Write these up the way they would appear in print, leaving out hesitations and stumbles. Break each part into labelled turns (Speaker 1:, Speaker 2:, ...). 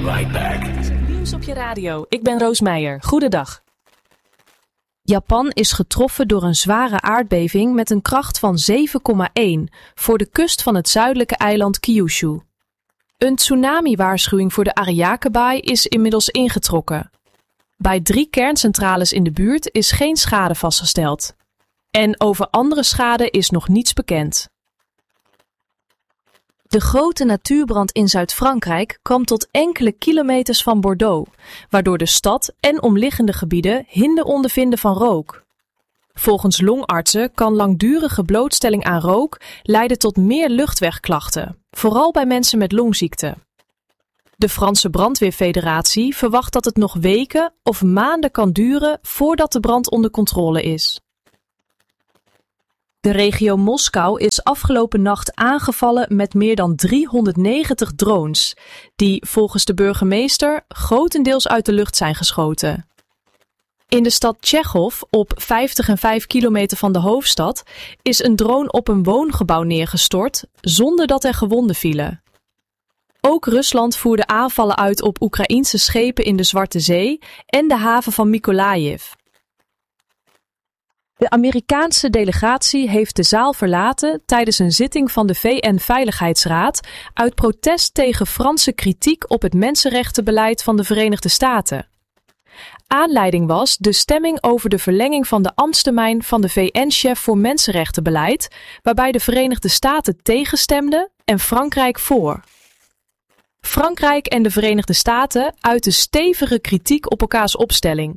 Speaker 1: right back.
Speaker 2: Nieuws op je radio. Ik ben Roos Meijer. Goedendag.
Speaker 3: Japan is getroffen door een zware aardbeving met een kracht van 7,1 voor de kust van het zuidelijke eiland Kyushu. Een tsunami-waarschuwing voor de Ariake-baai is inmiddels ingetrokken. Bij 3 kerncentrales in de buurt is geen schade vastgesteld. En over andere schade is nog niets bekend. De grote natuurbrand in Zuid-Frankrijk kwam tot enkele kilometers van Bordeaux, waardoor de stad en omliggende gebieden hinder ondervinden van rook. Volgens longartsen kan langdurige blootstelling aan rook leiden tot meer luchtwegklachten, vooral bij mensen met longziekte. De Franse Brandweerfederatie verwacht dat het nog weken of maanden kan duren voordat de brand onder controle is. De regio Moskou is afgelopen nacht aangevallen met meer dan 390 drones, die volgens de burgemeester grotendeels uit de lucht zijn geschoten. In de stad Tchechov, op 50 en 5 kilometer van de hoofdstad, is een drone op een woongebouw neergestort zonder dat er gewonden vielen. Ook Rusland voerde aanvallen uit op Oekraïense schepen in de Zwarte Zee en de haven van Mykolaiv. De Amerikaanse delegatie heeft de zaal verlaten tijdens een zitting van de VN-veiligheidsraad uit protest tegen Franse kritiek op het mensenrechtenbeleid van de Verenigde Staten. Aanleiding was de stemming over de verlenging van de ambtstermijn van de VN-chef voor mensenrechtenbeleid, waarbij de Verenigde Staten tegenstemden en Frankrijk voor. Frankrijk en de Verenigde Staten uiten stevige kritiek op elkaars opstelling.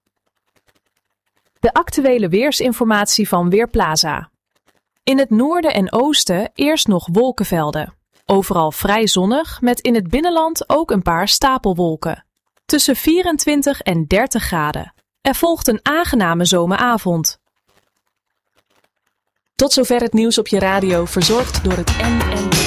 Speaker 3: De actuele weersinformatie van Weerplaza. In het noorden en oosten eerst nog wolkenvelden. Overal vrij zonnig, met in het binnenland ook een paar stapelwolken. Tussen 24 en 30 graden. Er volgt een aangename zomeravond.
Speaker 2: Tot zover het nieuws op je radio, verzorgd door het NN.